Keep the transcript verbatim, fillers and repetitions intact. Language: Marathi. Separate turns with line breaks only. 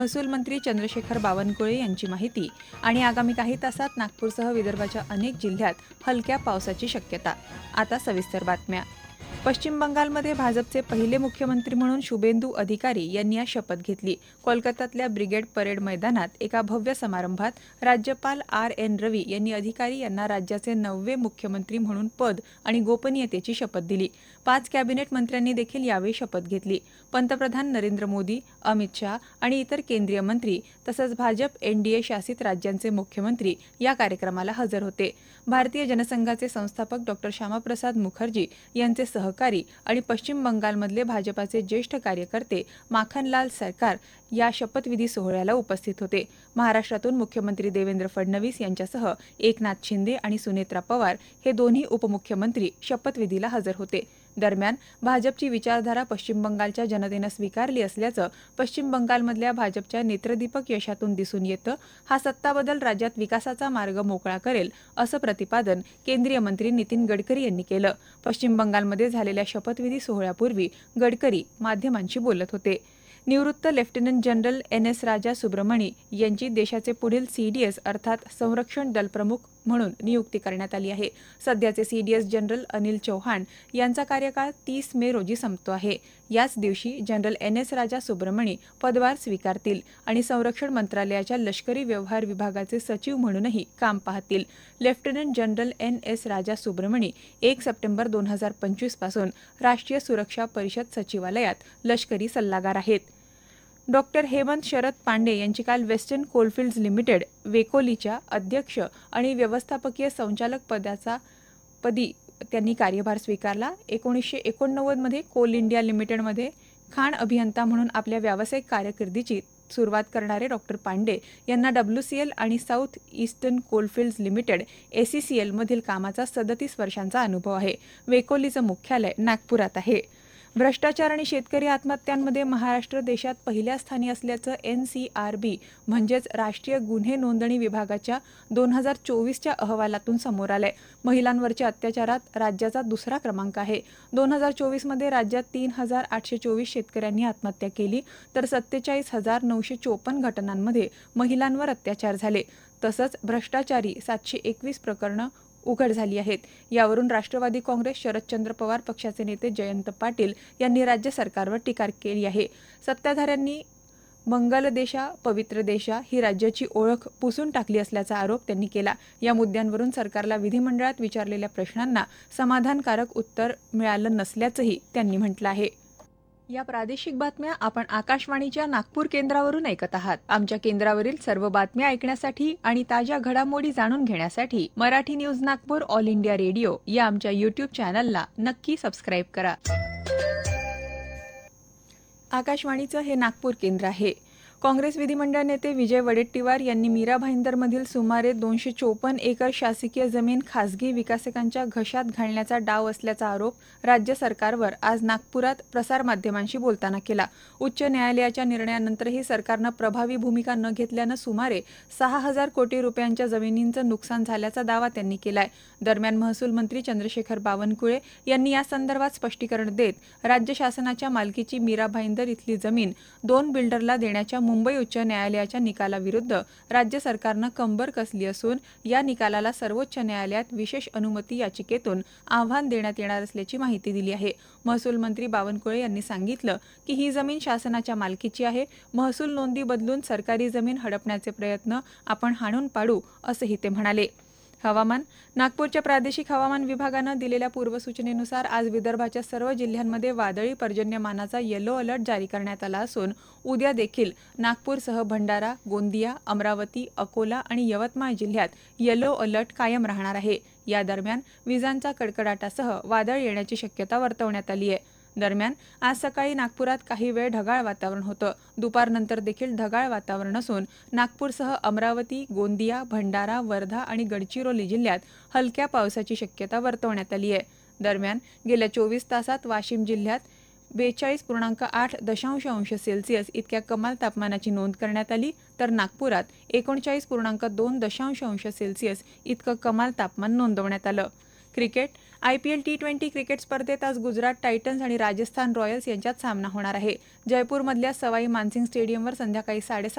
महसूल मंत्री चंद्रशेखर बावनकुळे यांची माहिती आणि आगामी काही तासात नागपूरसह विदर्भाच्या अनेक जिल्ह्यात हलक्या पावसाची शक्यता. आता सविस्तर बातम्या. पश्चिम बंगालमध्ये भाजपचे पहिले मुख्यमंत्री म्हणून शुभेंदू अधिकारी यांनी आज शपथ घेतली. कोलकात्यातल्या ब्रिगेड परेड मैदानात एका भव्य समारंभात राज्यपाल आर एन रवी यांनी अधिकारी यांना राज्याचे नववे मुख्यमंत्री म्हणून पद आणि गोपनीयतेची शपथ दिली. पाच कॅबिनेट मंत्र्यांनी देखील यावेळी शपथ घेतली. पंतप्रधान नरेंद्र मोदी, अमित शाह आणि इतर केंद्रीय मंत्री तसंच भाजप एनडीए शासित राज्यांचे मुख्यमंत्री या कार्यक्रमाला हजर होते. भारतीय जनसंघाचे संस्थापक डॉक्टर श्यामाप्रसाद मुखर्जी यांचे सहकारी आणि पश्चिम बंगालमधले भाजपाचे ज्येष्ठ कार्यकर्ते माखनलाल सरकार या शपथविधी सोहळ्याला उपस्थित होते. महाराष्ट्रातून मुख्यमंत्री देवेंद्र फडणवीस यांच्यासह एकनाथ शिंदे आणि सुनेत्रा पवार हे दोन्ही उपमुख्यमंत्री शपथविधीला हजर होते. दरम्यान भाजपची विचारधारा पश्चिम बंगालच्या जनतेनं स्वीकारली असल्याचं पश्चिम बंगालमधल्या भाजपच्या नेत्रदीपक यशातून दिसून येतं. हा सत्ताबदल राज्यात विकासाचा मार्ग मोकळा करेल असं प्रतिपादन केंद्रीय मंत्री नितीन गडकरी यांनी केलं. पश्चिम बंगालमध्ये झालेल्या शपथविधी सोहळ्यापूर्वी गडकरी माध्यमांशी बोलत होते. निवृत्त लेफ्टनंट जनरल एन एस राजा सुब्रमणी यांची देशाचे पुढील सीडीएस अर्थात संरक्षण दल प्रमुख म्हणून नियुक्ती करण्यात आली आहे. सध्याचे सीडीएस जनरल अनिल चौहान यांचा कार्यकाळ तीस मे रोजी संपतो आहे. याच दिवशी जनरल एन एस राजा सुब्रमणी पदभार स्वीकारतील आणि संरक्षण मंत्रालयाच्या लष्करी व्यवहार विभागाचे सचिव म्हणूनही काम पाहतील. लेफ्टनंट जनरल एन एस राजा सुब्रमणी एक सप्टेंबर दोन हजार पंचवीस पासून राष्ट्रीय सुरक्षा परिषद सचिवालयात लष्करी सल्लागार आहेत. डॉक्टर हेमंत शरद पांडे यांची काल वेस्टर्न कोलफिल्ड्स लिमिटेड वेकोलीच्या अध्यक्ष आणि व्यवस्थापकीय संचालक पदाचा पदी त्यांनी कार्यभार स्वीकारला. एकोणीसशे एकोणनव्वदमध्ये कोल इंडिया लिमिटेडमध्ये खाण अभियंता म्हणून आपल्या व्यावसायिक कारकिर्दीची सुरुवात करणारे डॉक्टर पांडे यांना डब्ल्यूसीएल आणि साऊथ ईस्टर्न कोलफिल्ड्स लिमिटेड एसीसीएलमधील कामाचा सदतीस वर्षांचा अनुभव आहे. वेकोलीचं मुख्यालय नागपुरात आहे. भ्रष्टाचार आणि शेतकरी आत्महत्यांमध्ये महाराष्ट्र देशात पहिल्या स्थानी असल्याचं एन सी आर बी म्हणजेच राष्ट्रीय गुन्हे नोंदणी विभागाच्या दोन हजार चोवीसच्या अहवालातून समोर आलंय. महिलांवरच्या अत्याचारात राज्याचा दुसरा क्रमांक आहे. दोन हजार चोवीसमध्ये राज्यात तीन हजार आठशे चोवीस शेतकऱ्यांनी आत्महत्या केली तर सत्तेचाळीस हजार नऊशे चोपन्न घटनांमध्ये महिलांवर अत्याचार झाले. तसंच भ्रष्टाचारी सातशे एकवीस प्रकरणं उघड झाली आहेत. यावरून राष्ट्रवादी काँग्रेस शरदचंद्र पवार पक्षाचे नेते जयंत पाटील यांनी राज्य सरकारवर टीका केली आहे. सत्ताधाऱ्यांनी मंगल देशा पवित्र देशा ही राज्याची ओळख पुसून टाकली असल्याचा आरोप त्यांनी केला. या मुद्द्यांवरून सरकारला विधिमंडळात विचारलेल्या प्रश्नांना समाधानकारक उत्तर मिळालं नसल्याचंही त्यांनी म्हटलं आहे. या प्रादेशिक बातम्या आपण आकाशवाणीच्या नागपूर केंद्रावरून ऐकत आहात. आमच्या केंद्रावरील सर्व बातम्या ऐकण्यासाठी आणि ताज्या घडामोडी जाणून घेण्यासाठी Marathi news Nagpur all India radio या आमच्या यूट्यूब चॅनलला नक्की सबस्क्राईब करा. आकाशवाणीचं हे नागपूर केंद्र आहे. काँग्रेस विधिमंडळ नेते विजय वडेट्टीवार यांनी मीरा भाईंदरमधील सुमारे दोनशे चोपन्न एकर शासकीय जमीन खासगी विकासकांच्या घशात घालण्याचा डाव असल्याचा आरोप राज्य सरकारवर आज नागपुरात प्रसारमाध्यमांशी बोलताना केला. उच्च न्यायालयाच्या निर्णयानंतरही सरकारनं प्रभावी भूमिका न घेतल्यानं सुमारे सहा हजार कोटी रुपयांच्या जमिनींचं नुकसान झाल्याचा दावा त्यांनी केलाय. दरम्यान महसूल मंत्री चंद्रशेखर बावनकुळे यांनी या संदर्भात स्पष्टीकरण देत राज्य शासनाच्या मालकीची मीरा भाईंदर इथली जमीन दोन बिल्डरला देण्याच्या मुंबई उच्च न्यायालयाच्या निकालाविरुद्ध राज्य सरकारनं कंबर कसली असून या निकालाला सर्वोच्च न्यायालयात विशेष अनुमती याचिकेतून आव्हान देण्यात येणार असल्याची माहिती दिली आहे. महसूल मंत्री बावनकुळे यांनी सांगितलं की ही जमीन शासनाच्या मालकीची आहे. महसूल नोंदी बदलून सरकारी जमीन हडपण्याचे प्रयत्न आपण हाणून पाडू असंही ते म्हणाले. हवामान. नागपूरच्या प्रादेशिक हवामान विभागानं दिलेल्या पूर्वसूचनेनुसार आज विदर्भाच्या सर्व जिल्ह्यांमध्ये वादळी पर्जन्यमानाचा येलो अलर्ट जारी करण्यात आला असून उद्या देखील नागपूरसह भंडारा, गोंदिया, अमरावती, अकोला आणि यवतमाळ जिल्ह्यात येलो अलर्ट कायम राहणार आहे. या दरम्यान विजांचा कडकडाटासह वादळ येण्याची शक्यता वर्तवण्यात आली आहे. दरम्यान आज सकाळी नागपुरात काही वेळ ढगाळ वातावरण होतं. दुपारनंतर देखील ढगाळ वातावरण असून नागपूरसह अमरावती, गोंदिया, भंडारा, वर्धा आणि गडचिरोली जिल्ह्यात हलक्या पावसाची शक्यता वर्तवण्यात आली आहे. दरम्यान गेल्या चोवीस तासात वाशिम जिल्ह्यात बेचाळीस पूर्णांक आठ दशांश अंश सेल्सिअस इतक्या कमाल तापमानाची नोंद करण्यात आली तर नागपुरात एकोणचाळीस पूर्णांक दोन दशांश अंश सेल्सिअस इतकं कमाल तापमान नोंदवण्यात आलं. Cricket. I P L T twenty cricket स्पर्धेत आज गुजरात टायटन्स आणि राजस्थान रॉयल्स यांच्यात सामना होणार आहे. जयपूरमधल्या सवाई मानसिंग स्टेडियमवर संध्याकाळी साडेसात